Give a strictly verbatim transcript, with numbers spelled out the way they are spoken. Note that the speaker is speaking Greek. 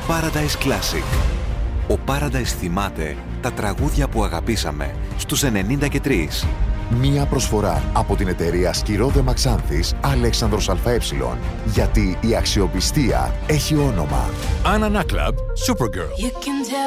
Paradise Classic. Ο Paradise θυμάται τα τραγούδια που αγαπήσαμε στους ενενήντα και τρία. Μία προσφορά από την εταιρεία Σκυρόδε Μαξάνθης Αλέξανδρος ΑΕ. Γιατί η αξιοπιστία έχει όνομα. Anna Naklab, Supergirl.